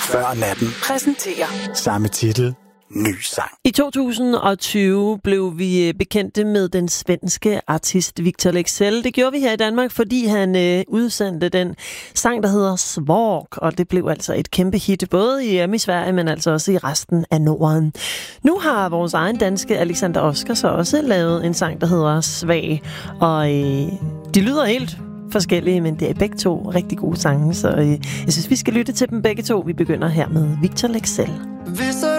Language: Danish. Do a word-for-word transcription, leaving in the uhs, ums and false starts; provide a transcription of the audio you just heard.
Før natten præsenterer samme titel, ny sang. I to tusind og tyve blev vi bekendte med den svenske artist Victor Leksell. Det gjorde vi her i Danmark, fordi han øh, udsendte den sang, der hedder Svag, og det blev altså et kæmpe hit, både i, øh, i Sverige, men altså også i resten af Norden. Nu har vores egen danske Alexander Oscar så også lavet en sang, der hedder Svag, og øh, de lyder helt forskellige, men det er begge to rigtig gode sange, så øh, jeg synes, vi skal lytte til dem begge to. Vi begynder her med Victor Leksell. Viser